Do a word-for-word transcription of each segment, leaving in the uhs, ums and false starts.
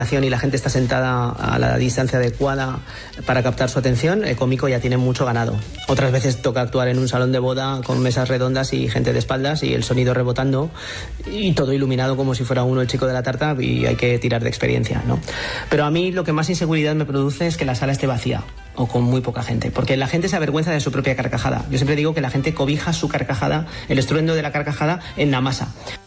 y la gente está sentada a la distancia adecuada para captar su atención, el cómico ya tiene mucho ganado. Otras veces toca actuar en un salón de boda con mesas redondas y gente de espaldas y el sonido rebotando y todo iluminado como si fuera uno el chico de la tarta, y hay que tirar de experiencia, ¿no? Pero a mí lo que más inseguridad me produce es que la sala esté vacía o con muy poca gente, porque la gente se avergüenza de su propia carcajada. Yo siempre digo que la gente cobija su carcajada, el estruendo de la carcajada, en la masa.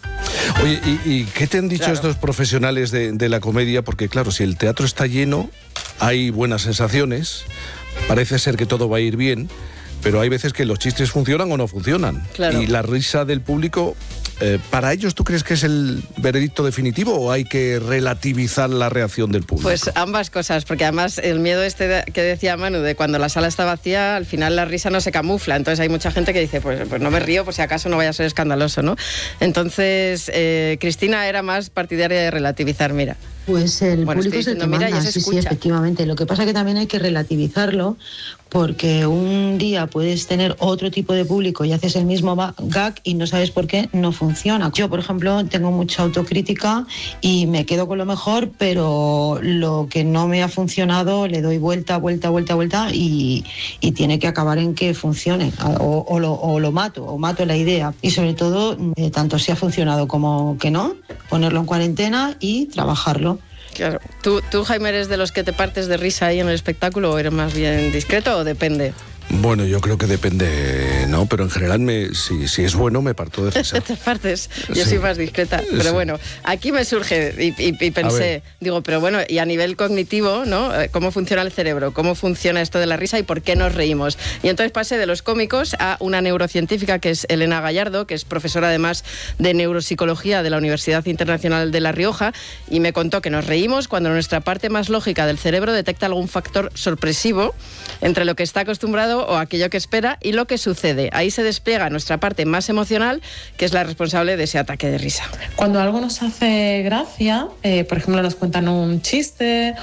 Oye, ¿y, y qué te han dicho claro. estos profesionales de, de la comedia? Porque claro, si el teatro está lleno, hay buenas sensaciones, parece ser que todo va a ir bien, pero hay veces que los chistes funcionan o no funcionan. Claro. Y la risa del público, eh, ¿para ellos tú crees que es el veredicto definitivo o hay que relativizar la reacción del público? Pues ambas cosas, porque además el miedo este que decía Manu, de cuando la sala está vacía, al final la risa no se camufla. Entonces hay mucha gente que dice, pues, pues no me río por si acaso no vaya a ser escandaloso, ¿no? Entonces, eh, Cristina era más partidaria de relativizar, mira. Pues el bueno, público es el que manda, mira, sí, sí, efectivamente. Lo que pasa es que también hay que relativizarlo, porque un día puedes tener otro tipo de público y haces el mismo gag y no sabes por qué no funciona. Yo, por ejemplo, tengo mucha autocrítica y me quedo con lo mejor, pero lo que no me ha funcionado le doy vuelta, vuelta, vuelta, vuelta y, y tiene que acabar en que funcione. O, o, lo, o lo mato, o mato la idea. Y sobre todo, eh, tanto si ha funcionado como que no, ponerlo en cuarentena y trabajarlo. Claro. ¿Tú, ¿Tú, Jaime, eres de los que te partes de risa ahí en el espectáculo o eres más bien discreto o depende? Bueno, yo creo que depende, ¿no? Pero en general, me, si, si es bueno, me parto de risa. Te partes, yo sí. soy más discreta. Pero sí. bueno, aquí me surge y, y, y pensé, digo, pero bueno, y a nivel cognitivo, ¿no? ¿Cómo funciona el cerebro? ¿Cómo funciona esto de la risa y por qué nos reímos? Y entonces pasé de los cómicos a una neurocientífica que es Elena Gallardo, que es profesora además de neuropsicología de la Universidad Internacional de La Rioja, y me contó que nos reímos cuando nuestra parte más lógica del cerebro detecta algún factor sorpresivo entre lo que está acostumbrado o aquello que espera y lo que sucede. Ahí se despliega nuestra parte más emocional, que es la responsable de ese ataque de risa. Cuando algo nos hace gracia, eh, por ejemplo, nos cuentan un chiste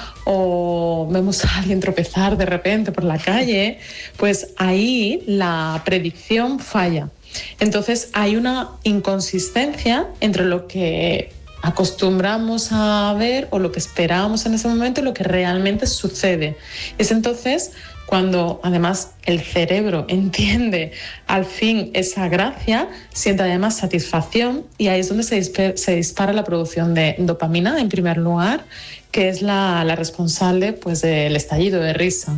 o vemos a alguien tropezar de repente por la calle, pues ahí la predicción falla. Entonces hay una inconsistencia entre lo que acostumbramos a ver o lo que esperábamos en ese momento y lo que realmente sucede. Es entonces cuando además el cerebro entiende al fin esa gracia, siente además satisfacción y ahí es donde se, disp- se dispara la producción de dopamina en primer lugar, que es la, la responsable pues, del estallido de risa.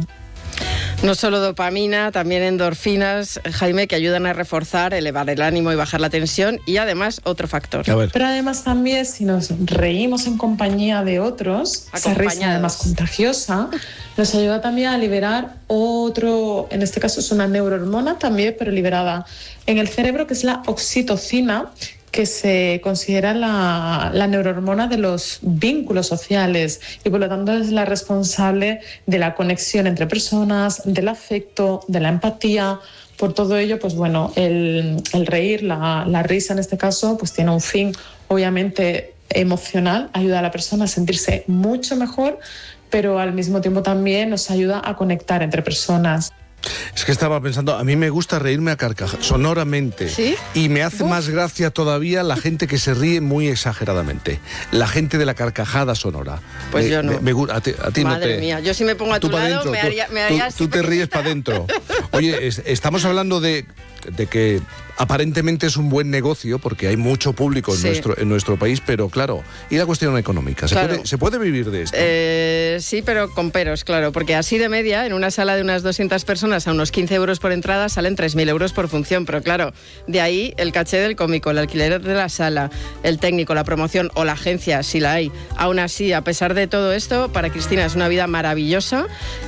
No solo dopamina, también endorfinas, Jaime, que ayudan a reforzar, elevar el ánimo y bajar la tensión, y además otro factor. Pero además también si nos reímos en compañía de otros, esa risa además contagiosa, nos ayuda también a liberar otro, en este caso es una neurohormona también, pero liberada en el cerebro, que es la oxitocina, que se considera la, la neurohormona de los vínculos sociales y por lo tanto es la responsable de la conexión entre personas, del afecto, de la empatía. Por todo ello, pues bueno, el, el reír, la, la risa en este caso, pues tiene un fin obviamente emocional, ayuda a la persona a sentirse mucho mejor, pero al mismo tiempo también nos ayuda a conectar entre personas. Es que estaba pensando, a mí me gusta reírme a carcajadas, sonoramente. ¿Sí? Y me hace Uf. más gracia todavía la gente que se ríe muy exageradamente. La gente de la carcajada sonora. Pues me, yo no. Me, me, a ti, a ti Madre no te... mía, yo si me pongo a tu lado dentro, me haría, me haría tú, así. Tú te ríes para adentro. Oye, es, estamos hablando de, de que aparentemente es un buen negocio porque hay mucho público en, sí. nuestro, en nuestro país, pero claro, y la cuestión económica, ¿se, claro. puede, ¿se puede vivir de esto? Eh, sí, pero con peros, claro, porque así de media, en una sala de unas doscientas personas a unos quince euros por entrada salen tres mil euros por función, pero claro, de ahí el caché del cómico, el alquiler de la sala, el técnico, la promoción o la agencia, si la hay. Aún así, a pesar de todo esto, para Cristina es una vida maravillosa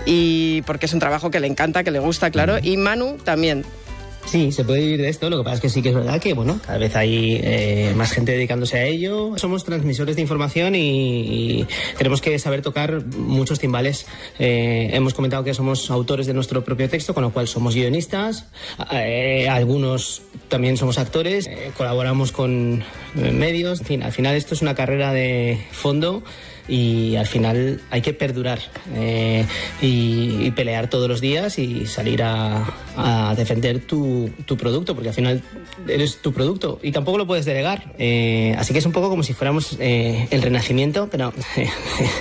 y porque es un trabajo que le encanta, que le gusta, claro, y Manu también. Sí, se puede vivir de esto, lo que pasa es que sí que es verdad que, bueno, cada vez hay eh, más gente dedicándose a ello. Somos transmisores de información y, y tenemos que saber tocar muchos timbales. Eh, hemos comentado que somos autores de nuestro propio texto, con lo cual somos guionistas, eh, algunos también somos actores, eh, colaboramos con eh, medios, en fin, al final esto es una carrera de fondo y al final hay que perdurar eh, y, y pelear todos los días y salir a, a defender tu, tu producto, porque al final eres tu producto y tampoco lo puedes delegar, eh, así que es un poco como si fuéramos eh, el Renacimiento, pero